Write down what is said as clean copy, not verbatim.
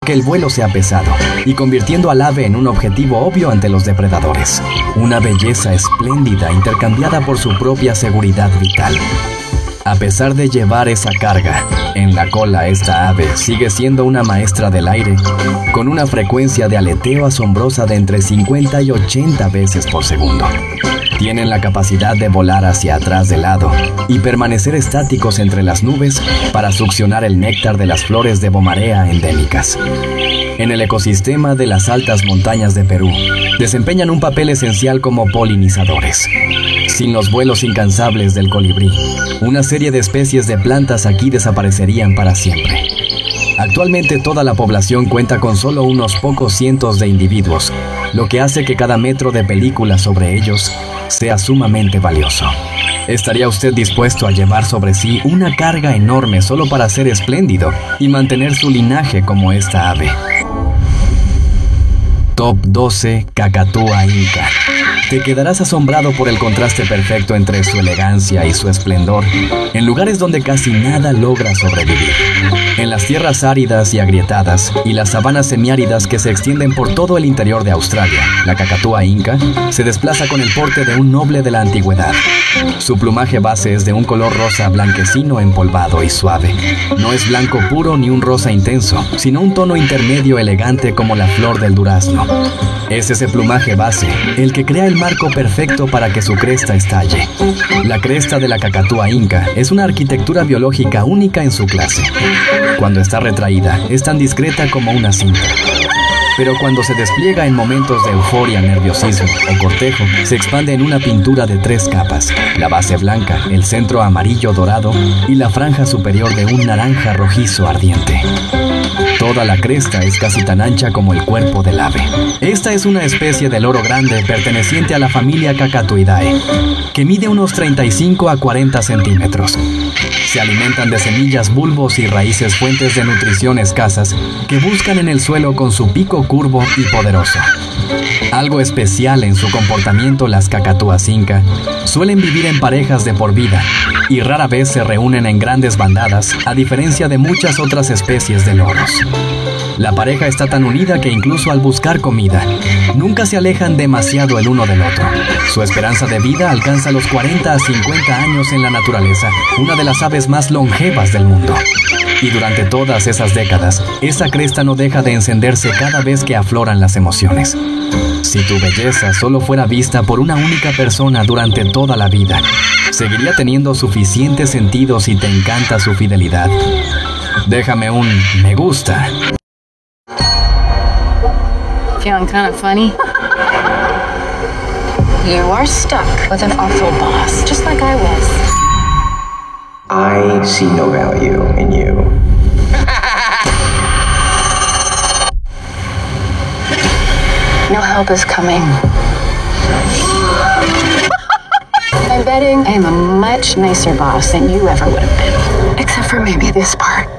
que el vuelo sea pesado y convirtiendo al ave en un objetivo obvio ante los depredadores. Una belleza espléndida intercambiada por su propia seguridad vital. A pesar de llevar esa carga, en la cola esta ave sigue siendo una maestra del aire, con una frecuencia de aleteo asombrosa de entre 50 y 80 veces por segundo. Tienen la capacidad de volar hacia atrás de lado y permanecer estáticos entre las nubes para succionar el néctar de las flores de bomarea endémicas. En el ecosistema de las altas montañas de Perú, desempeñan un papel esencial como polinizadores. Sin los vuelos incansables del colibrí, una serie de especies de plantas aquí desaparecerían para siempre. Actualmente toda la población cuenta con solo unos pocos cientos de individuos, lo que hace que cada metro de película sobre ellos sea sumamente valioso. ¿Estaría usted dispuesto a llevar sobre sí una carga enorme solo para ser espléndido y mantener su linaje como esta ave? Top 12 Cacatúa Inca. Te quedarás asombrado por el contraste perfecto entre su elegancia y su esplendor, en lugares donde casi nada logra sobrevivir. En las tierras áridas y agrietadas y las sabanas semiáridas que se extienden por todo el interior de Australia, la cacatúa inca se desplaza con el porte de un noble de la antigüedad. Su plumaje base es de un color rosa blanquecino empolvado y suave. No es blanco puro ni un rosa intenso, sino un tono intermedio elegante como la flor del durazno. Es ese plumaje base el que crea el marco perfecto para que su cresta estalle. La cresta de la cacatúa inca es una arquitectura biológica única en su clase. Cuando está retraída, es tan discreta como una cinta. Pero cuando se despliega en momentos de euforia, nerviosismo o cortejo, se expande en una pintura de 3 capas: la base blanca, el centro amarillo dorado y la franja superior de un naranja rojizo ardiente. Toda la cresta es casi tan ancha como el cuerpo del ave. Esta es una especie de loro grande perteneciente a la familia Cacatuidae, que mide unos 35 a 40 centímetros. Se alimentan de semillas, bulbos y raíces, fuentes de nutrición escasas que buscan en el suelo con su pico curvo y poderoso. Algo especial en su comportamiento, las cacatúas inca suelen vivir en parejas de por vida y rara vez se reúnen en grandes bandadas, a diferencia de muchas otras especies de loros. La pareja está tan unida que incluso al buscar comida, nunca se alejan demasiado el uno del otro. Su esperanza de vida alcanza los 40 a 50 años en la naturaleza, una de las aves más longevas del mundo. Y durante todas esas décadas, esa cresta no deja de encenderse cada vez que afloran las emociones. Si tu belleza solo fuera vista por una única persona durante toda la vida, ¿seguiría teniendo suficiente sentido si te encanta su fidelidad? Déjame un me gusta. Feeling kind of funny? You are stuck with an awful boss, just like I was. I see no value in you. No help is coming. I'm betting I am a much nicer boss than you ever would have been. Except for maybe this part.